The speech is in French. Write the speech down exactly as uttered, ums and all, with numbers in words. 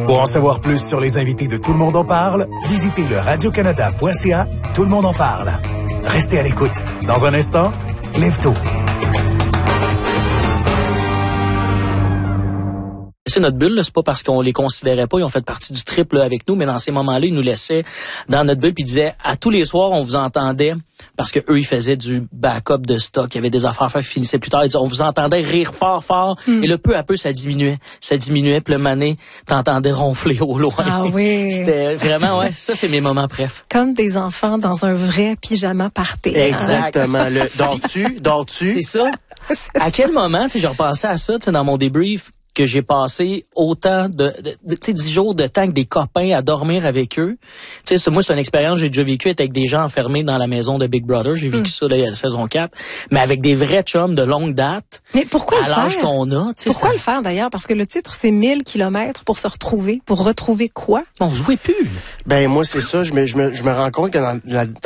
Pour en savoir plus sur les invités de Tout le monde en parle, visitez le radio canada point c a. Tout le monde en parle. Restez à l'écoute. Dans un instant, Lève tôt. C'est notre bulle, là, c'est pas parce qu'on les considérait pas, ils ont fait partie du trip là, avec nous, mais dans ces moments-là, ils nous laissaient dans notre bulle puis ils disaient à tous les soirs, on vous entendait parce que eux ils faisaient du backup de stock, il y avait des affaires à faire qui finissaient plus tard, ils disaient, on vous entendait rire fort fort mm. et là peu à peu ça diminuait, ça diminuait puis le mané t'entendais ronfler au loin. Ah oui. C'était vraiment ouais, ça c'est mes moments bref. Comme des enfants dans un vrai pyjama party. Exactement. Hein? Le dors-tu, dors-tu. C'est ça. À quel moment, tu sais, je repensais à ça, tu sais, dans mon débrief que j'ai passé autant de, de, de tu sais, dix jours de temps avec des copains à dormir avec eux. Tu sais, moi, c'est une expérience que j'ai déjà vécue avec des gens enfermés dans la maison de Big Brother. J'ai vécu mm. ça, là, il y a la saison quatre. Mais avec des vrais chums de longue date. Mais pourquoi à le l'âge faire? qu'on a. Pourquoi ça... le faire, d'ailleurs? Parce que le titre, c'est mille kilomètres pour se retrouver. Pour retrouver quoi? On jouait plus. Ben, moi, c'est ça. Je me, je me, je me rends compte que dans, la,